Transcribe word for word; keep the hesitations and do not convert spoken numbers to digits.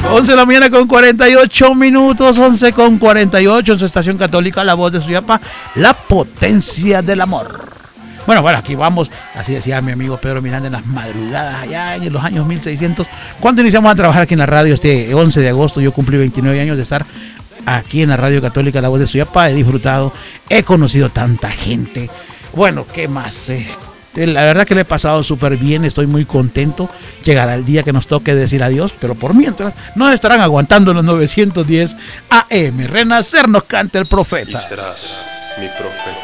once de la mañana con cuarenta y ocho minutos, once con cuarenta y ocho en su estación católica, La Voz de Suyapa, la potencia del amor. Bueno, bueno, aquí vamos, así decía mi amigo Pedro Miranda en las madrugadas allá en los años mil seiscientos, cuando iniciamos a trabajar aquí en la radio este once de agosto. Yo cumplí veintinueve años de estar aquí en la radio católica La Voz de Suyapa. He disfrutado, he conocido tanta gente. Bueno, ¿qué más? Eh, la verdad que le he pasado súper bien, estoy muy contento. Llegará el día que nos toque decir adiós, pero por mientras nos estarán aguantando los novecientos diez A M. Renacer nos canta el profeta. Y serás mi profeta.